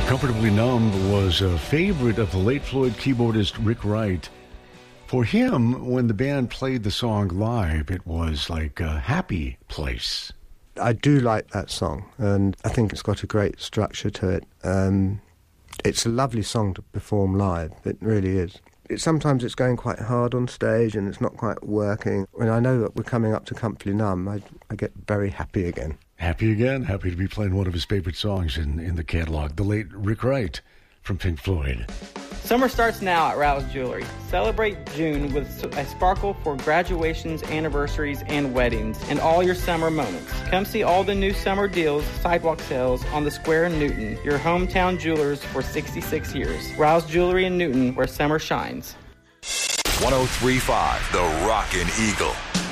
Comfortably Numb was a favorite of the late Floyd keyboardist Rick Wright. For him, when the band played the song live, it was like a happy place. I do like that song, and I think it's got a great structure to it. It's a lovely song to perform live, it really is. Sometimes it's going quite hard on stage and it's not quite working. When I know that we're coming up to Comfortably Numb, I get very happy again. Happy again? Happy to be playing one of his favorite songs in the catalog, the late Rick Wright from Pink Floyd. Summer starts now at Rouse Jewelry. Celebrate June with a sparkle for graduations, anniversaries, and weddings, and all your summer moments. Come see all the new summer deals, sidewalk sales on the Square in Newton, your hometown jewelers for 66 years. Rouse Jewelry in Newton, where summer shines. 103.5 The Rockin' Eagle.